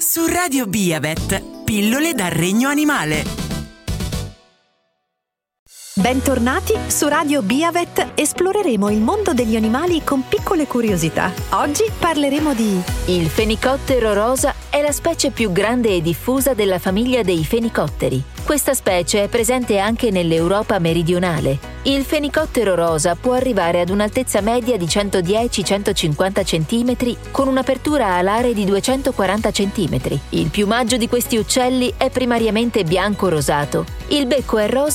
Su Radio Biavet, pillole dal regno animale. Bentornati su Radio Biavet, esploreremo il mondo degli animali con piccole curiosità. Oggi parleremo di... Il fenicottero rosa è la specie più grande e diffusa della famiglia dei fenicotteri. Questa specie è presente anche nell'Europa meridionale. Il fenicottero rosa può arrivare ad un'altezza media di 110-150 cm con un'apertura alare di 240 cm. Il piumaggio di questi uccelli è primariamente bianco-rosato. Il becco è rosa